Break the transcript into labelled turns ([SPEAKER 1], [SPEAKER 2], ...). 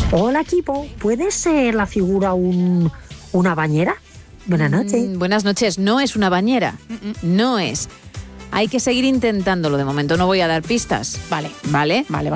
[SPEAKER 1] Hola, equipo. ¿Puede ser la figura una bañera? Buenas noches.
[SPEAKER 2] Buenas noches. No es una bañera. No es. Hay que seguir intentándolo de momento. No voy a dar pistas.
[SPEAKER 3] Vale.
[SPEAKER 2] ¿Vale?
[SPEAKER 3] Vale.